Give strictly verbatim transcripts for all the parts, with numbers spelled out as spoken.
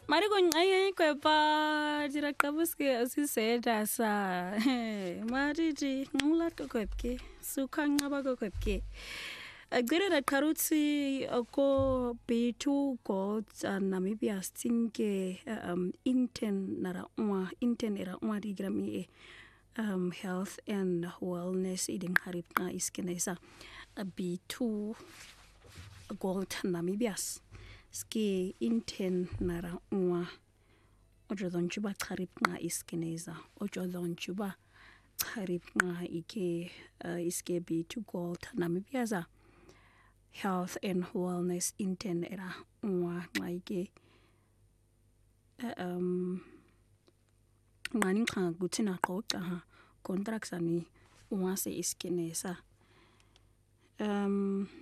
Mari kong ay kwepa dira kabuske asiseda sa mari di ngulat ko kwepke sukang ngaba ko kwepke agere da karutsi ko B two ko Namibia stinke um inten nara uma inten era uma di grami um health and wellness iding harip na iskenesa B two gold Namibias ski inten nara uma ojo don chuba karip na iskeneza ojo don chuba karip na ike uh, iske B two gold Namibiaza health and wellness inten era uma na ike uh, um ngani kha gutina ko ha contracts ani uma se iskeneza um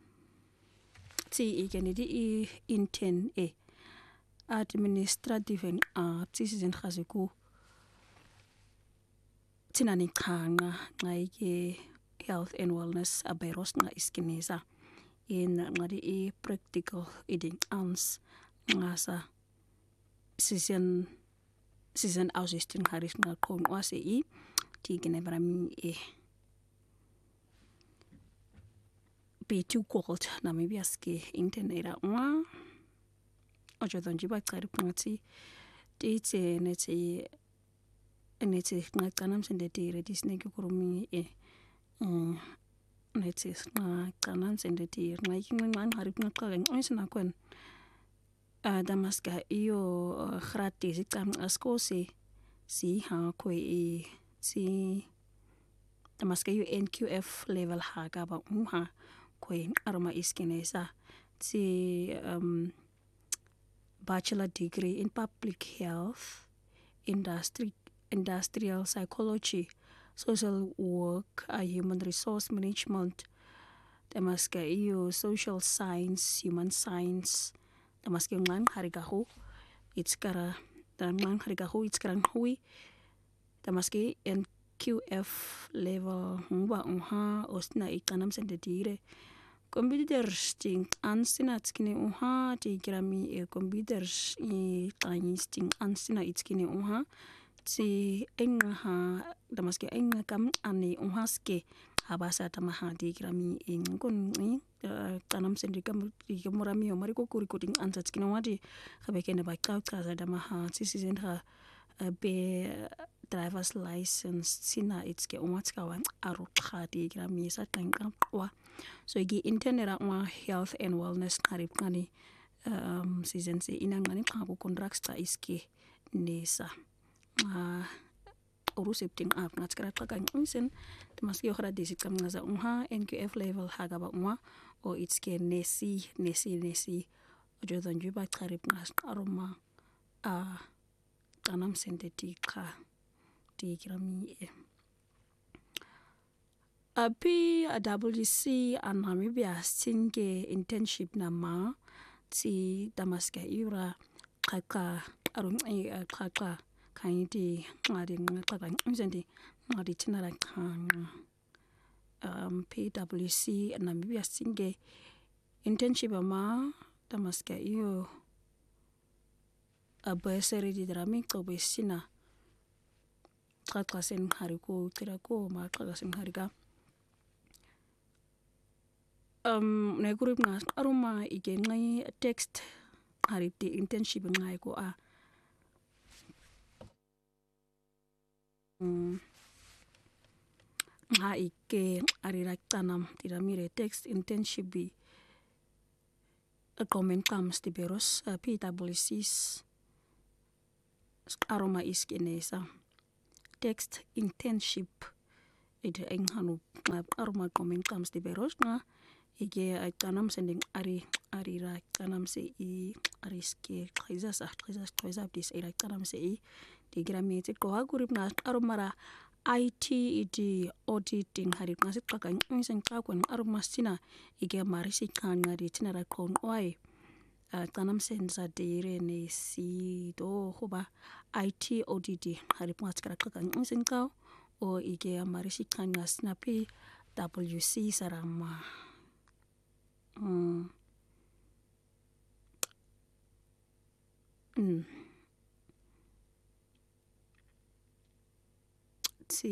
ti ikenedi i inten e administrative and art season khasiku tinani khanga ngayike health and wellness aberos nga iskinesa in ngadi i practical eating ans ngasa season season ausistin haris nga kon wase i ti gene brami e B two gold Namibia ski internera uma ojo don jiba tsari pungati tite neti neti ngakana msende tire disneki kurumi e neti ngakana msende tire ngaki ngani harip ngaqala ngonsina kwen damaska iyo gratis ikam askose si ha ko e si damaska iyo N Q F level ha ka ba umha kwen aroma iskinesa ti um bachelor degree in public health industry industrial psychology social work uh, human resource management damaska iyo social science human science damaska ngan harigahu itskara dan harigahu itskara hui damaska N Q F level ngwa unha osna ikanam sendetire computers ting ansina tskini unha ti grami e computers i tanyis ting ansina itskini unha ti enga ha damaske enga kam ani unha ske habasa tamaha ti grami e ngon ni kanam sendika murami o mariko kuriko ting ansa tskini wadi habekene ba kaza damaha ti season ha be driver's license sina itske umatska wan aro khadi grami sa tanga wa so igi internera wa health and wellness karip kani um season se inangani khabu contracts ta iske nesa uh, urusepting up natskara taka insen tmaski khara disit kam ngaza unha N Q F level hagaba unha o itske nesi nesi nesi ojo donju ba karip ngas aroma a uh, tanam synthetica ti grami e api a W C a Namibia singe internship na ma ti damaska ira kaka arun e kaka kaiti ngadi ngaka ngzendi ngadi tinara kanga um P W C a Namibia singe internship ma damaska iyo a bursary di drami ko besina kakasen hariko tirako ma kakasen harika um na group na aroma ige ngai text harip di internship ngai ko a um ha ike arira tanam tiramire text internship bi a comment comes di beros uh, P W C's aroma iskinesa text internship ide enghanu aroma comment comes di beros na ige tanam sending ari arira tanam se i ariske khiza sa khiza khiza dis ira tanam se i di gramete ko agurip na aromara I T idi auditing harip ngasit kaka insen kakon aroma sina ige marisi kanga di tinara kon oi tanam senza dire ne si do hoba I T audit harip ngaskara kaka insen ka o ige marisi kanga snapi W C sarama hmm mm ti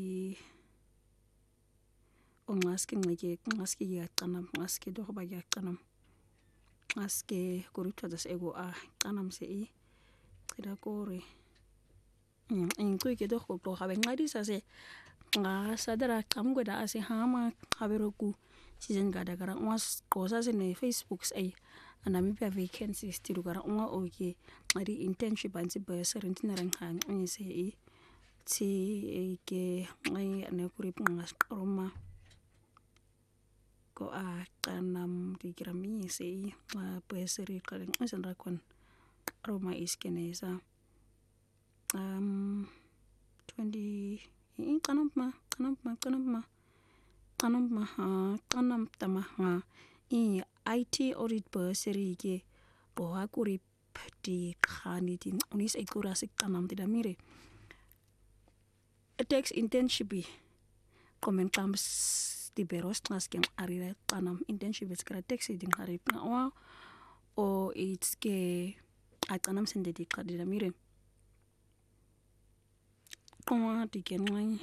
ongaske ngeke ngaske yaqanam ngaske do ba yaqanam ngaske kuruthaza ego a qanam se i qira kore inqike do khokho habe nqadisa se nga sadara qamgweda ase hama haberoku season gada gara was qosa se ne Facebook sai anamipia vacancies tirugara unga oke ngari internship anti bursary ntinarang hang ngise i ti ke ngai ne kurip ngas roma ko a qanam digrami se i bursary qalen ngisandra kon roma iskenesa um twenty in qanam ma qanam ma qanam ma qanam ma ha qanam tama ha i I T audit bursary ke boha kurip di khani din unis ikura sik qanam tidamire a tax internship komen kams di beros tras ken arira qanam internship skra tax din harip na wa o it's ke a qanam sende di qadidamire Koma dikenwai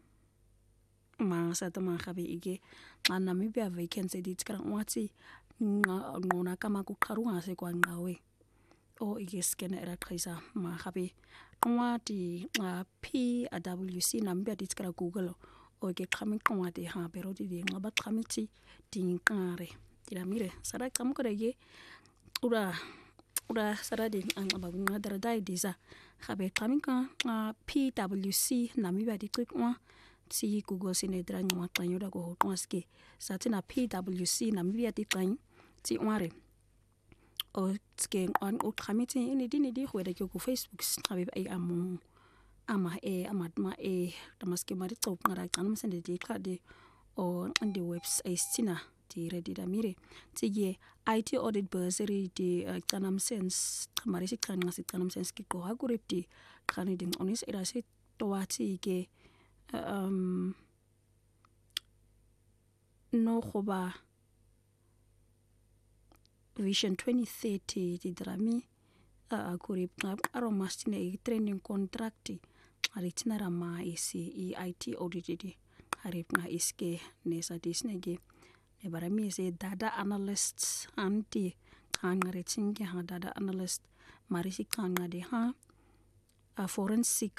ma sa tama khabe ige ana mibya vacancy dit kra ngwatsi ngona kama ku qharunga se kwa ngawe o ige scan era qhaisa ma khabe ngwati P W C nambya dit kra Google o ke qhami qwati ha pero di ngaba qhamiti dinkare diramire sara qamko rege ura ura sara di ngaba ngadara dai diza khabe qhaminka P W C namibya diqikwa si Google sine drang ma qanyoda ko qwaske satina P W C namibya diqang ti ware o tske on o qhamiti ini dini di khweda ke ku Facebook khabe ai amu ama e amatma e tamaske mari qop ngara qanam sende di khade o andi website sina di ready da mire tige I T audit bursary di qanam sense mari si qan ngasi qanam sense ki ko ha kuripti qani ding onis era se towati ke um no khoba vision twenty thirty di drami a kurip aro mastine training contract ari tinara ma isi I T audit di arip nga iske nesa disnege ne barami se data analysts anti kan ngare tinge ha data analyst mari si kan ngade ha a forensic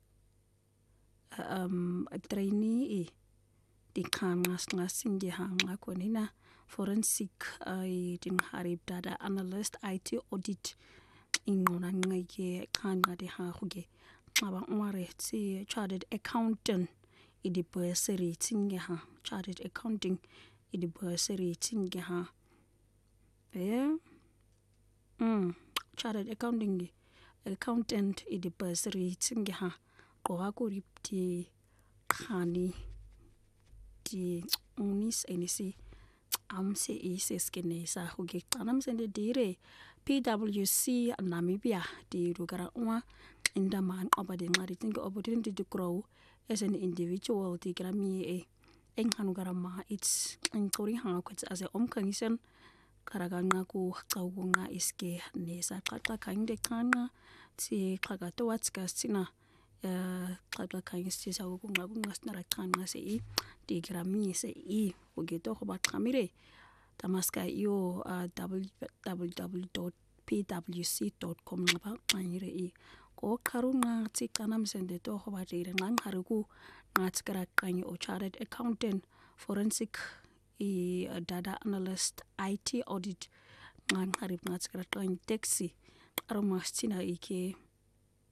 um a trainee di kan ngas ngasinge ha ngakonina forensic ai din harip data analyst I T audit ingona ngake kan ngade ha khuge aba ngware ti chartered accountant idi bursary tinge ha chartered accounting idi bursary tinge ha eh mm chartered accounting accountant idi bursary tinge ha ko ha ko ripti khani di unis enisi amse ise skenesa huge qanam sende dire P W C Namibia di rugara wa inda man obade ngari tinge opportunity to grow as an individual di grami e enghanu garama it's ngori hanga kwetsa as a omkanisen karaga ngaku qawunga iske nesa qaqa kangde kana ti qaga to watska sina eh qaqa kangisi sa ukunga kungasnara kana se i di grami se i ugeto khoba qamire tamaska yo w w w dot p w c dot com ngaba qanyire i ko karunga ti kanam sende to khoba dire ngang haruku ngatskara kanyi o chartered accountant forensic i data analyst I T audit ngang harip ngatskara kanyi taxi aromastina ike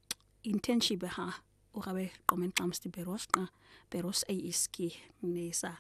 internship ha o gabe comment comes to beros na beros ai iski nesa